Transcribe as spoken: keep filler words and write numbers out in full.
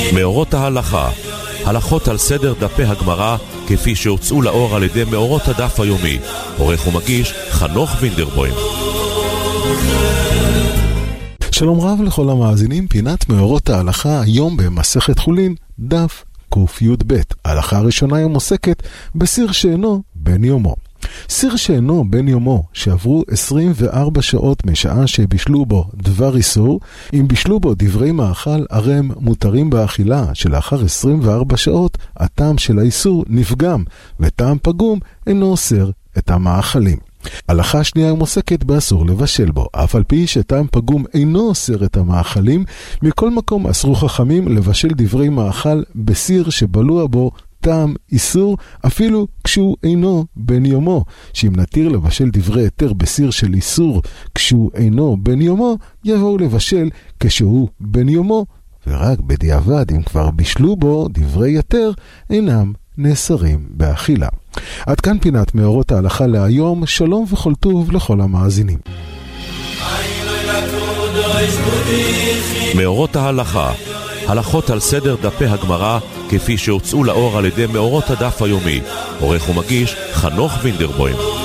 מאורות ההלכה, הלכות על סדר דפי הגמרא כפי שהוצאו לאור על ידי מאורות הדף היומי. עורך ומגיש חנוך וינדרבוים. שלום רב לכל המאזינים, פינת מאורות ההלכה היום במסכת חולין, דף ק"ב. ההלכה הראשונה היום עוסקת בסיר שאינו בן יומו. סיר שאינו בן יומו, שעברו עשרים וארבע שעות משעה שבישלו בו דבר איסור, אם בישלו בו דברי מאכל, הרי הם מותרים באכילה, שלאחר עשרים וארבע שעות הטעם של האיסור נפגם, וטעם פגום אינו אוסר את המאכלים. הלכה שנייה מוסקת באסור לבשל בו, אף על פי שטעם פגום אינו אוסר את המאכלים, מכל מקום אסרו חכמים לבשל דברי מאכל בסיר שבלוע בו טעם איסור, אפילו כשהוא אינו בן יומו, שאם נתיר לבשל דברי היתר בסיר של איסור כשהוא אינו בן יומו, יבואו לבשל כשהוא בן יומו, ורק בדיעבד אם כבר בישלו בו דברי היתר אינם נאסרים באכילה. עד כאן פינת מאורות ההלכה להיום. שלום וכל טוב לכל המאזינים. מאורות ההלכה, הלכות על סדר דפי הגמרא כפי שהוצאו לאור על ידי מאורות הדף היומי. עורך ומגיש חנוך וינדרבוים.